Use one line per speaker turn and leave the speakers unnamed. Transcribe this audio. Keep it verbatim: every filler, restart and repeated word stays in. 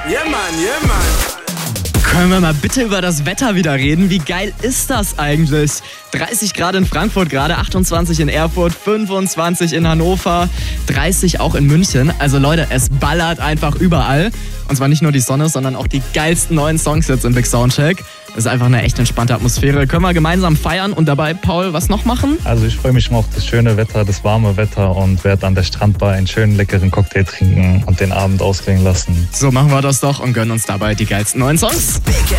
Yeah, Mann, yeah, Mann.
Können wir mal bitte über das Wetter wieder reden? Wie geil ist das eigentlich? dreißig Grad in Frankfurt gerade, achtundzwanzig in Erfurt, fünfundzwanzig in Hannover, dreißig auch in München. Also Leute, es ballert einfach überall. Und zwar nicht nur die Sonne, sondern auch die geilsten neuen Songs jetzt im Big Soundcheck. Das ist einfach eine echt entspannte Atmosphäre. Können wir gemeinsam feiern und dabei, Paul, was noch machen?
Also ich freue mich mal auf das schöne Wetter, das warme Wetter und werde an der Strandbar einen schönen leckeren Cocktail trinken und den Abend ausklingen lassen.
So machen wir das doch und gönnen uns dabei die geilsten neuen Songs.
Big